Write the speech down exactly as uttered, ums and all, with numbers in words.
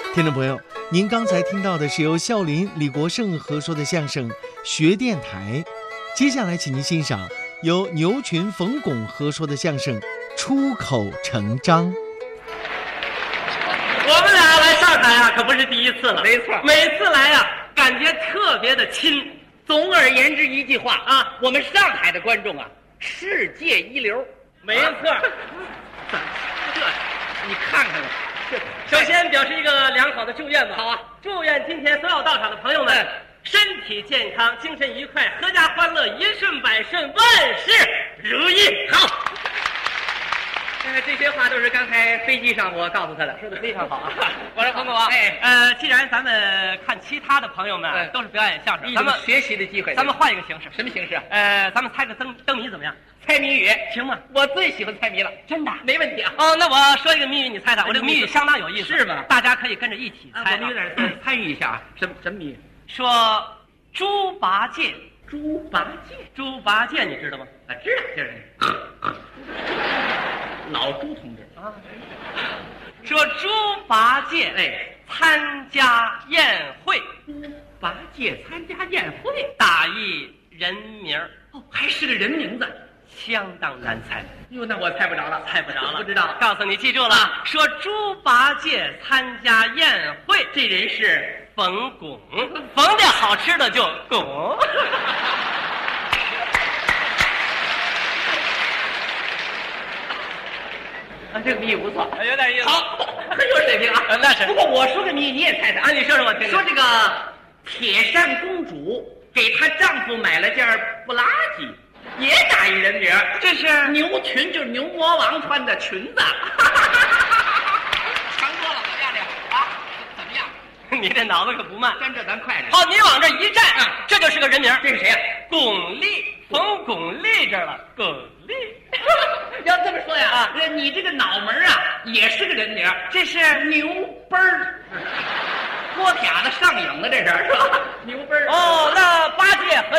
听众朋友，您刚才听到的是由孝林、李国盛合说的相声《学电台》，接下来请您欣赏由牛群、冯巩合说的相声《出口成章》。 我们俩来上海啊，可不是第一次了。 没错， 每次来啊，感觉特别的亲。 总而言之一句话啊，我们上海的观众啊，世界一流。 没错。 怎么这？你看看吧。 首先表示一个良好的祝愿吧。 好啊， 祝愿今天所有到场的朋友们、嗯、身体健康，精神愉快，阖家欢乐，一顺百顺，万事如意。 好。呃，这些话都是刚才飞机上我告诉他的，说的非常好啊。 我说冯总啊，哎，呃，既然咱们看其他的朋友们、嗯、都是表演相声，咱们学习的机会， 咱们换一个形式。 什么形式啊？ 呃，咱们猜个灯灯谜怎么样？ 猜谜语行吗？ 我最喜欢猜谜了， 真的， 没问题啊。 哦，那我说一个谜语，你猜猜。我这个谜语相当有意思， 是吗？ 大家可以跟着一起猜、啊。 我们有点参与一下啊。什么什么谜语？ 说猪八戒， 猪八戒， 猪八戒，你知道吗？ 啊，知道，就是老朱同志啊。 说猪八戒哎参加宴会， 猪八戒参加宴会， 打一人名儿。 哦，还是个人名字。 相当难猜， 哟，那我猜不着了， 猜不着了， 不知道。 告诉你，记住了，啊、说猪八戒参加宴会， 这人是冯巩，冯的好吃的就巩。 啊，这个谜语不错， 有点意思。 好，很有水平啊。 呃、那是。 不过我说个谜，你也猜猜啊？你说说我听听。 说这个铁扇公主给她丈夫买了件布拉吉。也打一人名， 这是牛裙，就是牛魔王穿的裙子。长多了，怎么样这啊？怎么样？ 你这脑子可不慢， 跟着咱快点。 好，你往这一站， 嗯， 这就是个人名。 这是谁呀、啊？ 巩俐，冯巩俐这儿了。巩俐， 要这么说呀啊，你这个脑门啊也是个人名，这是牛奔儿。锅撇子上瘾了，这是是吧？牛奔儿。 哦，那八戒和